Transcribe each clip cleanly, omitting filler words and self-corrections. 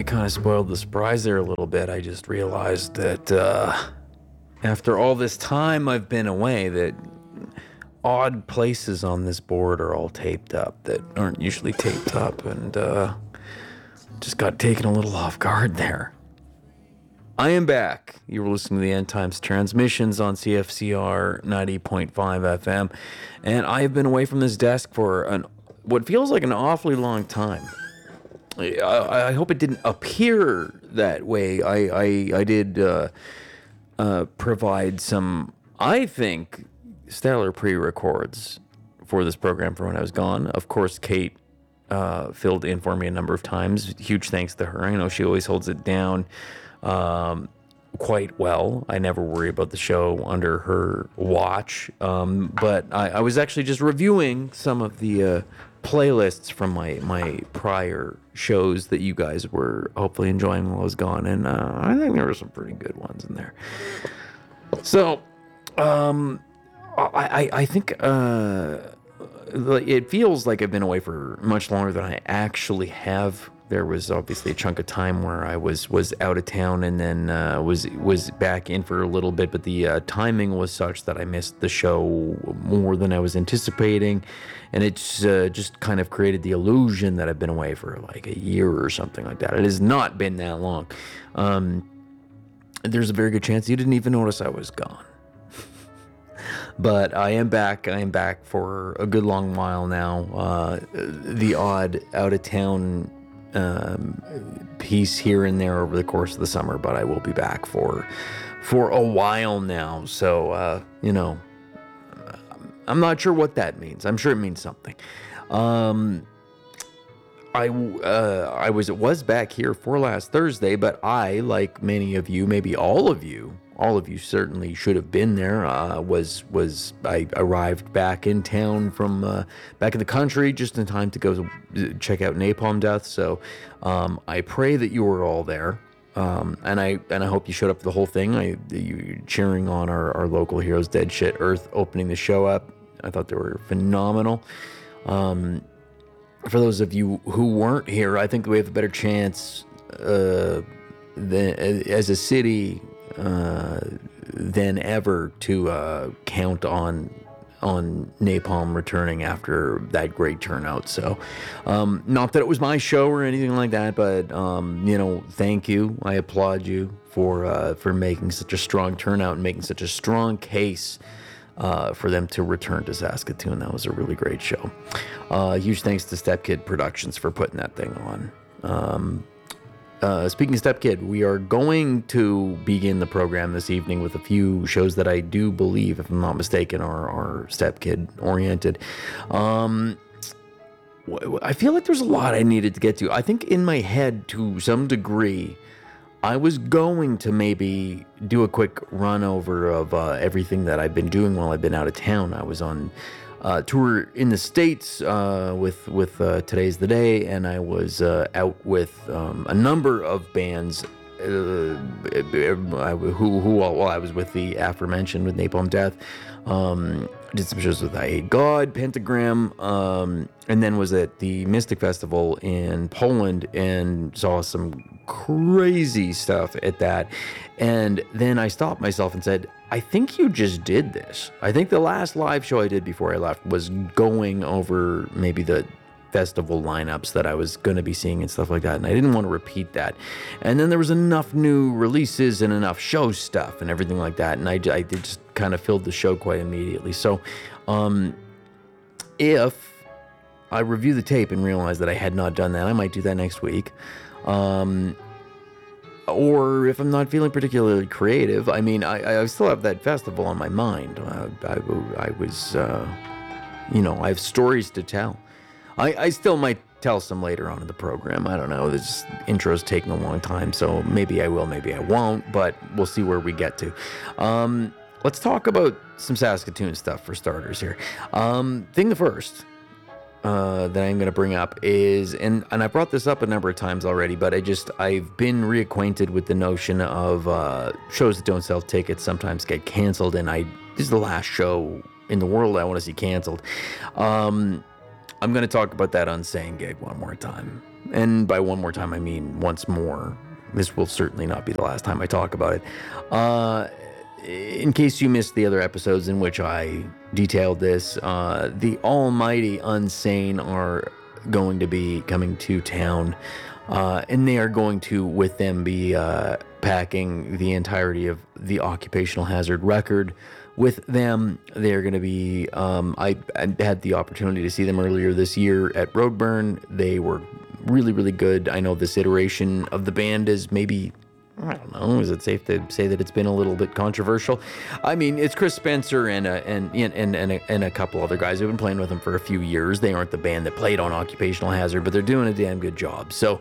kind of spoiled the surprise there a little bit. I just realized that after all this time I've been away, that odd places on this board are all taped up that aren't usually taped up, and just got taken a little off guard there. I am back. You were listening to the End Times transmissions on CFCR 90.5 FM, and I have been away from this desk for what feels like an awfully long time. I hope it didn't appear that way. I did provide some, I think, stellar pre-records for this program for when I was gone. Of course, Kate filled in for me a number of times. Huge thanks to her. I know she always holds it down quite well. I never worry about the show under her watch. But I was actually just reviewing some of the playlists from my prior shows that you guys were hopefully enjoying while I was gone, and I think there were some pretty good ones in there. So I think it feels like I've been away for much longer than I actually have. There was obviously a chunk of time where I was out of town, and then was back in for a little bit, but the timing was such that I missed the show more than I was anticipating, and it's just kind of created the illusion that I've been away for like a year or something like that. It has not been that long. There's a very good chance you didn't even notice I was gone. But I am back. I am back for a good long while now. The odd out-of-town piece here and there over the course of the summer, but I will be back for a while now. So, I'm not sure what that means. I'm sure it means something. I was back here for last Thursday, but I, like many of you, maybe all of you certainly should have been there. I arrived back in town from back in the country just in time to go check out Napalm Death. So I pray that you were all there, and I hope you showed up for the whole thing. You cheering on our local heroes, Dead Shit Earth, opening the show up. I thought they were phenomenal. For those of you who weren't here, I think we have a better chance as a city than ever to count on Napalm returning after that great turnout. So not that it was my show or anything like that, but thank you. I applaud you for making such a strong turnout and making such a strong case for them to return to Saskatoon. That was a really great show. Huge thanks to Step Kid Productions for putting that thing on. Speaking of Step Kid, we are going to begin the program this evening with a few shows that I do believe, if I'm not mistaken, are Step Kid oriented. I feel like there's a lot I needed to get to. I think in my head, to some degree, I was going to maybe do a quick run over of everything that I've been doing while I've been out of town. I was on tour in the States with Today's the Day, and I was out with a number of bands who I was with the aforementioned with Napalm Death. Did some shows with I Hate God, Pentagram, and then was at the Mystic Festival in Poland and saw some crazy stuff at that. And then I stopped myself and said, I think you just did this. I think the last live show I did before I left was going over maybe the festival lineups that I was going to be seeing and stuff like that, and I didn't want to repeat that. And then there was enough new releases and enough show stuff and everything like that, and I did just kind of filled the show quite immediately. So if I review the tape and realize that I had not done that, I might do that next week. Or if I'm not feeling particularly creative, I mean, I still have that festival on my mind. I have stories to tell. I still might tell some later on in the program. I don't know. This intro's taking a long time, so maybe I will, maybe I won't, but we'll see where we get to. Let's talk about some Saskatoon stuff for starters here. Thing first that I'm going to bring up is, and I brought this up a number of times already, but I've been reacquainted with the notion of shows that don't sell tickets sometimes get canceled, and this is the last show in the world I want to see canceled. I'm going to talk about that Unsane gig one more time. And by one more time, I mean once more. This will certainly not be the last time I talk about it. In case you missed the other episodes in which I detailed this, the almighty Unsane are going to be coming to town, and they are going to, with them, be packing the entirety of the Occupational Hazard record with them. They're going to be, I had the opportunity to see them earlier this year at Roadburn. They were really, really good. I know this iteration of the band is maybe, I don't know, is it safe to say that it's been a little bit controversial? I mean, it's Chris Spencer and a couple other guys who've been playing with them for a few years. They aren't the band that played on Occupational Hazard, but they're doing a damn good job. So,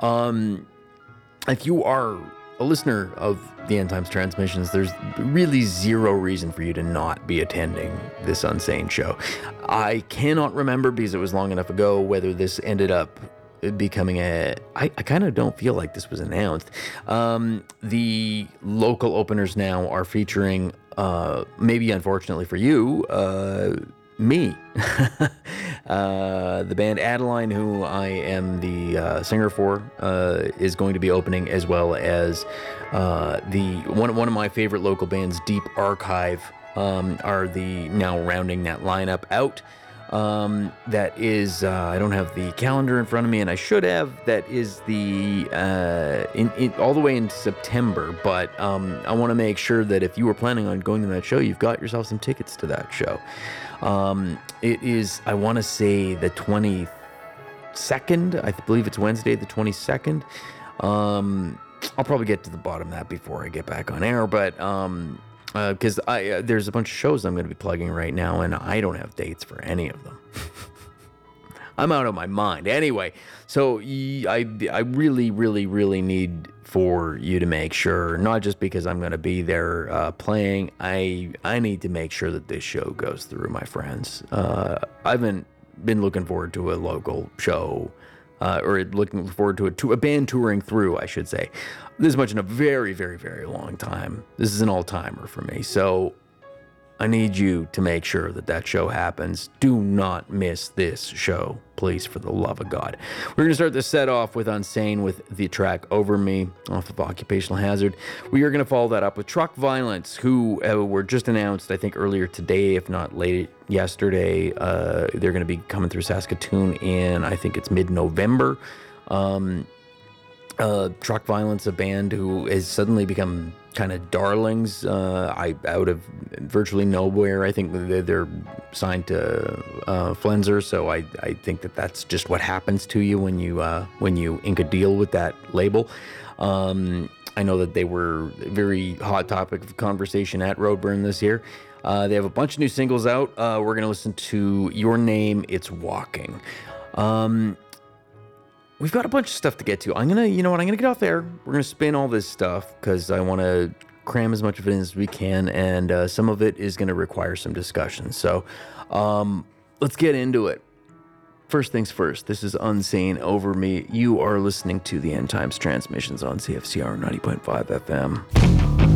if you are a listener of the End Times Transmissions, there's really zero reason for you to not be attending this Unsane show. I cannot remember, because it was long enough ago, whether this ended up becoming I kind of don't feel like this was announced. The local openers now are featuring, maybe unfortunately for you, me. The band Adeline, who I am the singer for, is going to be opening, as well as one of my favorite local bands, Deep Archive, are the now rounding that lineup out. That is, I don't have the calendar in front of me, and I should have. That is the in all the way into September. But I want to make sure that if you were planning on going to that show, you've got yourself some tickets to that show. It is, I want to say, the 22nd. I believe it's Wednesday, the 22nd. I'll probably get to the bottom of that before I get back on air, but because there's a bunch of shows I'm going to be plugging right now, and I don't have dates for any of them. I'm out of my mind. Anyway, so I really, really, really need for you to make sure, not just because I'm going to be there playing, I need to make sure that this show goes through, my friends. I haven't been looking forward to a local show, or looking forward to a band touring through, I should say, this much in a very, very, very long time. This is an all-timer for me, so I need you to make sure that that show happens. Do not miss this show, please, for the love of God. We're going to start this set off with Unsane with the track Over Me off of Occupational Hazard. We are going to follow that up with Truck Violence, who were just announced, I think, earlier today, if not late yesterday. They're going to be coming through Saskatoon in, I think it's mid-November. Truck Violence, a band who has suddenly become kind of darlings out of virtually nowhere. I think they're signed to Flenser, so I think that that's just what happens to you when you ink a deal with that label. I know that they were a very hot topic of conversation at Roadburn this year. They have a bunch of new singles out. We're going to listen to Your Name, It's Walking. We've got a bunch of stuff to get to. I'm gonna get off there. We're gonna spin all this stuff because I want to cram as much of it in as we can, and some of it is gonna require some discussion. So, let's get into it. First things first. This is Unsane, Over Me. You are listening to the End Times Transmissions on CFCR 90.5 FM.